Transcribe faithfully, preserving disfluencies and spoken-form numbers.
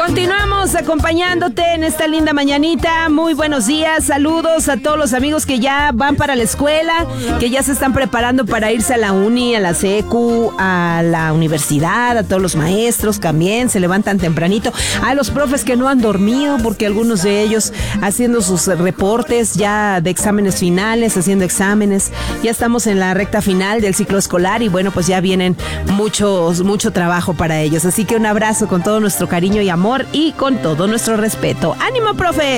Continuamos acompañándote en esta linda mañanita. Muy buenos días, saludos a todos los amigos que ya van para la escuela, que ya se están preparando para irse a la uni, a la secu, a la universidad, a todos los maestros también, se levantan tempranito, a los profes que no han dormido, porque algunos de ellos haciendo sus reportes ya de exámenes finales, haciendo exámenes. Ya estamos en la recta final del ciclo escolar y bueno, pues ya vienen muchos, mucho trabajo para ellos. Así que un abrazo con todo nuestro cariño y amor y con todo nuestro respeto. ¡Ánimo, profe!